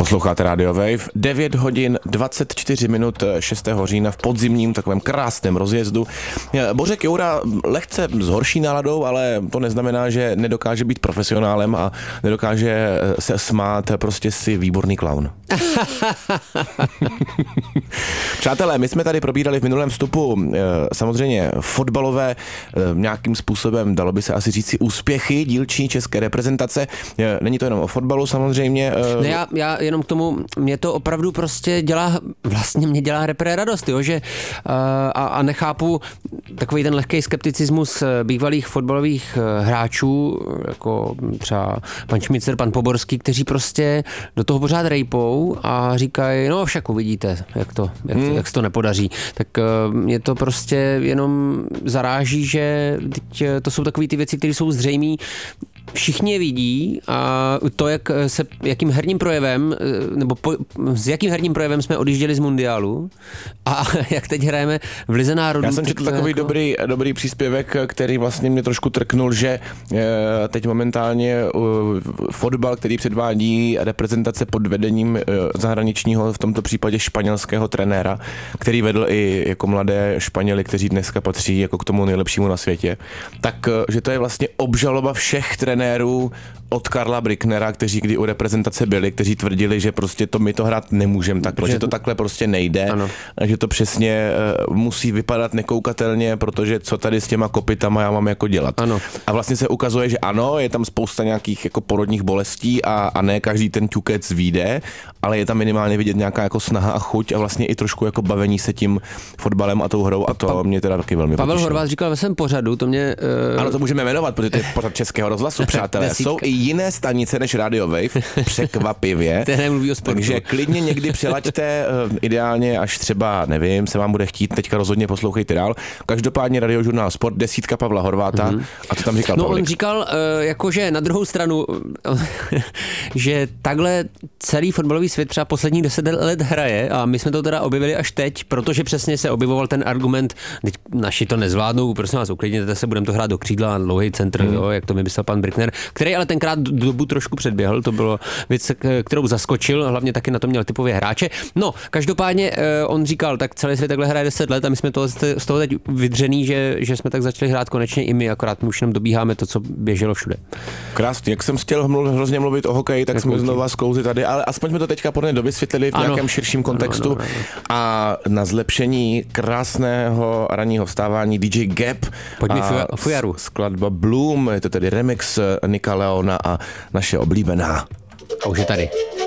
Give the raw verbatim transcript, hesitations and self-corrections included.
Posloucháte Radio Wave, devět hodin dvacet čtyři minut šestého října v podzimním takovém krásném rozjezdu. Bořek Joura lehce s horší náladou, ale to neznamená, že nedokáže být profesionálem a nedokáže se smát, prostě si výborný klaun. Přátelé, my jsme tady probírali v minulém vstupu samozřejmě fotbalové nějakým způsobem, dalo by se asi říct si úspěchy dílčí české reprezentace. Není to jenom o fotbalu samozřejmě. Ne, já, já jenom k tomu, mě to opravdu prostě dělá, vlastně mě dělá repre radost, jo, že a, a nechápu takový ten lehký skepticismus bývalých fotbalových hráčů, jako třeba pan Šmicer, pan Poborský, kteří prostě do toho pořád rejpou a říkají, no však uvidíte, jak to, jak, hmm. jak se to nepodaří. Tak mě to prostě jenom zaráží, že teď to jsou takové ty věci, které jsou zřejmé, všichni je vidí a to, jak se, jakým herním projevem, nebo po, s jakým herním projevem jsme odjížděli z mundiálu a jak teď hrajeme v Lize národů. Já jsem četl takový jako... dobrý, dobrý příspěvek, který vlastně mě trošku trknul, že teď momentálně fotbal, který předvádí reprezentace pod vedením zahraničního, v tomto případě španělského trenéra, který vedl i jako mladé Španěly, kteří dneska patří jako k tomu nejlepšímu na světě, tak že to je vlastně obžaloba všech trenérů od Karla Bricknera, kteří kdy u reprezentace byli, kteří tvrdili, že prostě to my to hrát nemůžeme tak, protože to takhle prostě nejde, ano. Že to přesně uh, musí vypadat nekoukatelně, protože co tady s těma kopytama já mám jako dělat. Ano. A vlastně se ukazuje, že ano, je tam spousta nějakých jako porodních bolestí a, a ne každý ten ťukec vyjde, ale je tam minimálně vidět nějaká jako snaha a chuť a vlastně i trošku jako bavení se tím fotbalem a tou hrou a to pa, mě teda taky velmi Pavel potěšilo. Horváth říkal ve svém pořadu, to mě... Uh... Ano, to můžeme jmenovat, protože to je pořad Českého rozhlasu, přátelé. Jsou i jiné stanice než Radio Wave, překvapivě. Nemluví o sportu. Takže klidně někdy přelaďte, ideálně až třeba, nevím, se vám bude chtít, teďka rozhodně poslouchejte dál. Každopádně Radiožurnál Sport, desítka Pavla Horváta, mm-hmm. A to tam říkal No Pavlik. On říkal, jakože na druhou stranu, že takhle celý fotbalový svět třeba posledních deset let hraje a my jsme to teda objevili až teď, protože přesně se objevoval ten argument, teď naši to nezvládnou, prosím vás, uklidněte se, budeme to hrát do křídla, dlouhý centr, mm. jo, jak to mi myslel pan Brickner, který ale tenkrát dobu trošku předběhl, to bylo věc, kterou zaskočil, hlavně taky na to měl typově hráče. No, každopádně on říkal, tak celý svět takhle hraje deset let a my jsme to, z toho teď vydřený, že, že jsme tak začali hrát konečně i my, akorát my už jenom dobíháme to, co běželo všude. Krásně, jak jsem chtěl hrozně mluvit o hokeji, tak jsme znova sklouzli tady, ale aspoň jsme to teďka podle dovysvětlili v ano. nějakém širším kontextu. Ano, ano, ano. A na zlepšení krásného ranního vstávání D J Gap Pojď mi fujaru. Skladba Bloom, je to tedy remix Nika Leona a naše oblíbená. A už je tady.